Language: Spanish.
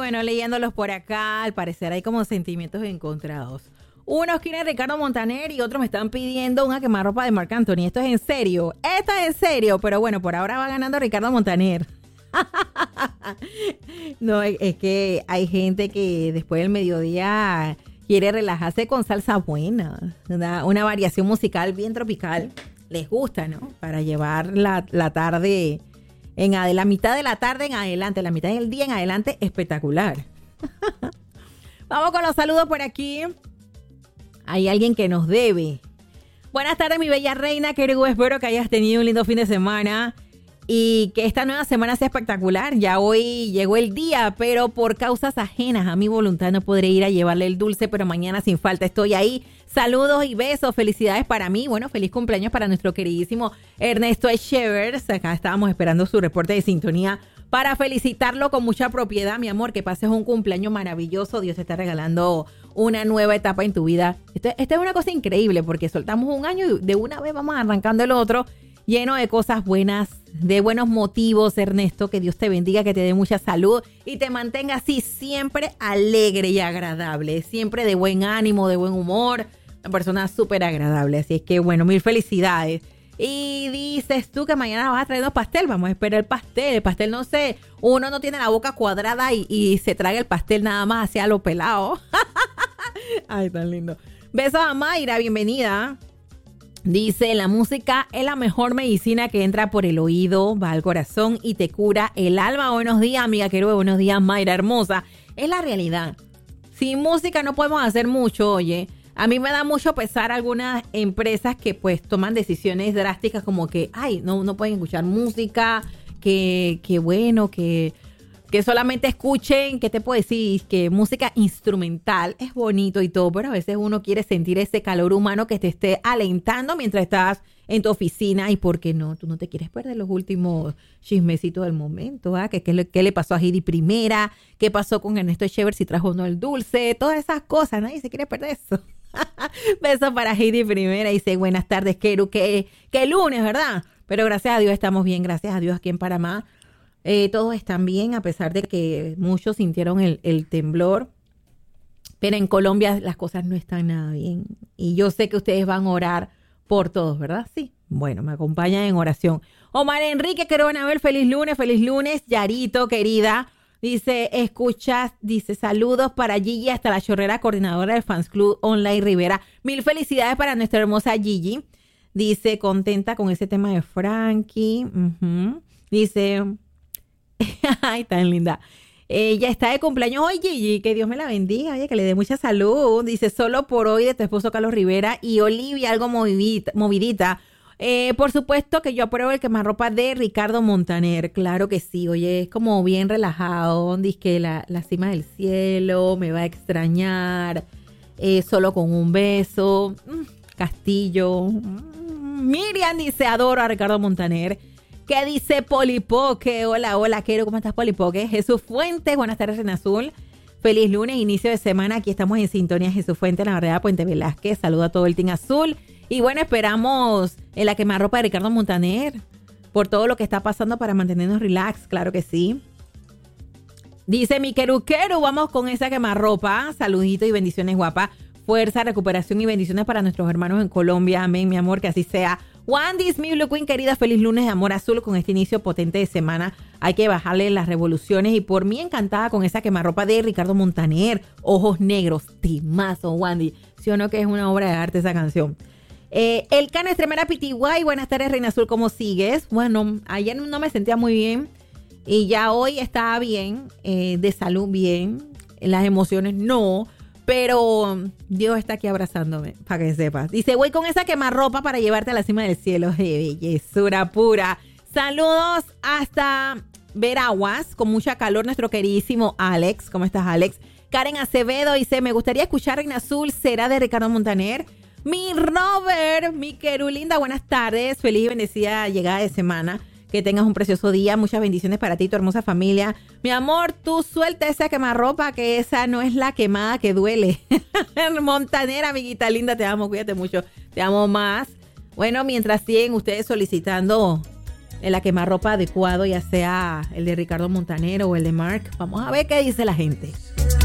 bueno, leyéndolos por acá, al parecer hay como sentimientos encontrados. Unos quieren Ricardo Montaner y otros me están pidiendo una quemarropa de Marc Anthony. Esto es en serio, pero bueno, por ahora va ganando Ricardo Montaner. No, es que hay gente que después del mediodía quiere relajarse con salsa buena, una variación musical bien tropical. Les gusta, ¿no? Para llevar la tarde la mitad de la tarde en adelante, la mitad del día en adelante, espectacular. Vamos con los saludos por aquí. Hay alguien que nos debe. Buenas tardes, mi bella reina. Querido, espero que hayas tenido un lindo fin de semana y que esta nueva semana sea espectacular. Ya hoy llegó el día, pero por causas ajenas a mi voluntad no podré ir a llevarle el dulce, pero mañana sin falta estoy ahí. Saludos y besos, felicidades para mí. Bueno, feliz cumpleaños para nuestro queridísimo Ernesto Echevers. Acá estábamos esperando su reporte de sintonía para felicitarlo con mucha propiedad, mi amor. Que pases un cumpleaños maravilloso. Dios te está regalando una nueva etapa en tu vida. Esta es una cosa increíble porque soltamos un año y de una vez vamos arrancando el otro lleno de cosas buenas, de buenos motivos, Ernesto. Que Dios te bendiga, que te dé mucha salud y te mantenga así siempre alegre y agradable, siempre de buen ánimo, de buen humor, una persona súper agradable. Así es que bueno, mil felicidades. Y dices tú que mañana vas a traernos pastel. Vamos a esperar el pastel. El pastel, no sé, uno no tiene la boca cuadrada y se traga el pastel nada más hacia lo pelado. Ay, tan lindo. Besos a Mayra, bienvenida. Dice, la música es la mejor medicina que entra por el oído, va al corazón y te cura el alma. Buenos días, amiga querida. Buenos días, Mayra hermosa. Es la realidad. Sin música no podemos hacer mucho, oye. A mí me da mucho pesar algunas empresas que pues toman decisiones drásticas como que, ay, no pueden escuchar música, que bueno, que solamente escuchen, ¿qué te puedo decir? Que música instrumental es bonito y todo, pero a veces uno quiere sentir ese calor humano que te esté alentando mientras estás en tu oficina. ¿Y por qué no? Tú no te quieres perder los últimos chismecitos del momento, ¿ah? ¿Qué le pasó a Heidi Primera? ¿Qué pasó con Ernesto Echevers si trajo o no el dulce? Todas esas cosas, nadie se quiere perder eso. Besos para Heidi Primera. Dice, buenas tardes, Keru, que lunes, ¿verdad? Pero gracias a Dios estamos bien, gracias a Dios aquí en Panamá. Todos están bien, a pesar de que muchos sintieron el temblor. Pero en Colombia las cosas no están nada bien. Y yo sé que ustedes van a orar por todos, ¿verdad? Sí. Bueno, me acompañan en oración. Omar Enrique, que van a ver, feliz lunes. Yarito, querida. Dice, saludos para Gigi hasta la Chorrera, coordinadora del Fans Club Online Rivera. Mil felicidades para nuestra hermosa Gigi. Dice, contenta con ese tema de Frankie. Dice, ay, tan linda. Ella está de cumpleaños hoy, Gigi. Que Dios me la bendiga. Oye, que le dé mucha salud. Dice, solo por hoy de tu esposo Carlos Rivera y Olivia, algo movidita. Por supuesto que yo apruebo el quemarropa de Ricardo Montaner. Claro que sí. Oye, es como bien relajado. Dice que la cima del cielo me va a extrañar. Solo con un beso. Castillo. Miriam dice, adoro a Ricardo Montaner. ¿Qué dice Polipoque? Hola, Quero, ¿cómo estás, Polipoque? Jesús Fuentes, buenas tardes, Reina Azul. Feliz lunes, inicio de semana. Aquí estamos en sintonía, Jesús Fuentes, la verdad, Puente Velázquez. Saluda a todo el Team Azul. Y bueno, esperamos en la quemarropa de Ricardo Montaner por todo lo que está pasando para mantenernos relax, claro que sí. Dice mi Queru, vamos con esa quemarropa. Saluditos y bendiciones, guapa. Fuerza, recuperación y bendiciones para nuestros hermanos en Colombia. Amén, mi amor, que así sea. Wandis, mi Blue Queen, querida, feliz lunes de amor azul con este inicio potente de semana. Hay que bajarle las revoluciones y por mí encantada con esa quemarropa de Ricardo Montaner. Ojos negros, timazo, Wandy. ¿Sí o no que es una obra de arte esa canción? El Cano Estremera Pitiguay, buenas tardes, Reina Azul, ¿cómo sigues? Bueno, ayer no me sentía muy bien y ya hoy estaba bien, de salud bien, las emociones no. Pero Dios está aquí abrazándome, para que sepas. Dice, voy con esa quemarropa para llevarte a la cima del cielo. Bellezura pura. Saludos hasta Veraguas, con mucha calor, nuestro queridísimo Alex. ¿Cómo estás, Alex? Karen Acevedo dice, me gustaría escuchar Reina Azul, ¿será de Ricardo Montaner? Mi Robert, mi querulinda, buenas tardes. Feliz y bendecida llegada de semana. Que tengas un precioso día. Muchas bendiciones para ti y tu hermosa familia. Mi amor, tú suelta esa quemarropa, que esa no es la quemada que duele. Montanera, amiguita linda, te amo, cuídate mucho. Te amo más. Bueno, mientras siguen ustedes solicitando el quemarropa adecuado, ya sea el de Ricardo Montaner o el de Mark. Vamos a ver qué dice la gente.